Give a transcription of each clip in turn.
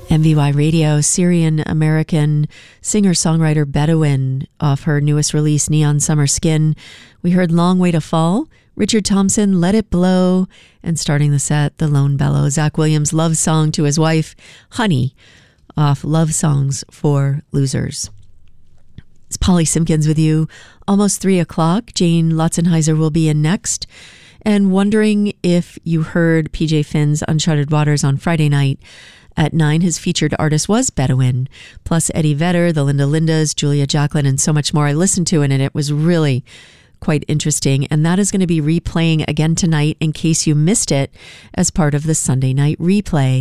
MVY Radio, Syrian-American singer-songwriter Bedouin off her newest release, Neon Summer Skin. We heard Long Way to Fall, Richard Thompson, Let It Blow, and starting the set, The Lone Bellow, Zach Williams' love song to his wife, Honey, off Love Songs for Losers. It's Polly Simpkins with you, almost 3 o'clock. Jane Lotzenheiser will be in next. And wondering if you heard PJ Finn's Uncharted Waters on Friday night. At 9, his featured artist was Bedouin, plus Eddie Vedder, the Linda Lindas, Julia Jacqueline, and so much more. I listened to it, and it was really quite interesting. And that is going to be replaying again tonight in case you missed it as part of the Sunday night replay.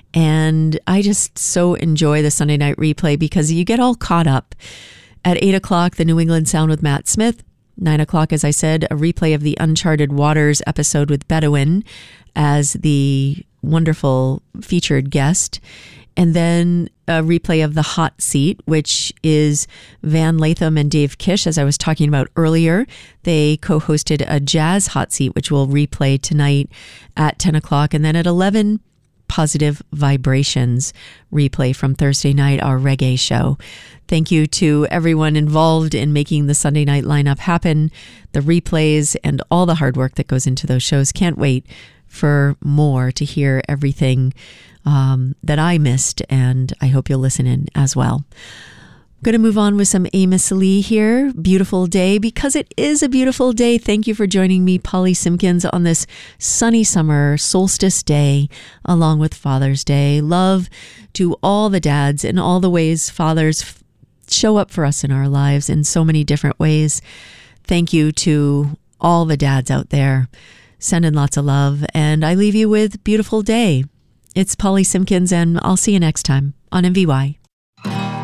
And I just so enjoy the Sunday night replay because you get all caught up. At 8 o'clock, the New England Sound with Matt Smith. 9 o'clock, as I said, a replay of the Uncharted Waters episode with Bedouin as the wonderful featured guest. And then a replay of the Hot Seat, which is Van Latham and Dave Kish, as I was talking about earlier. They co-hosted a jazz Hot Seat, which we'll replay tonight at 10 o'clock. And then at 11, Positive Vibrations replay from Thursday night, our reggae show. Thank you to everyone involved in making the Sunday night lineup happen, the replays, and all the hard work that goes into those shows. Can't wait for more to hear everything that I missed, and I hope you'll listen in as well. I'm going to move on with some Amos Lee here. Beautiful day, because it is a beautiful day. Thank you for joining me, Polly Simpkins, on this sunny summer solstice day, along with Father's Day. Love to all the dads and all the ways fathers show up for us in our lives in so many different ways. Thank you to all the dads out there. Sending lots of love, and I leave you with Beautiful Day. It's Polly Simpkins, and I'll see you next time on MVY.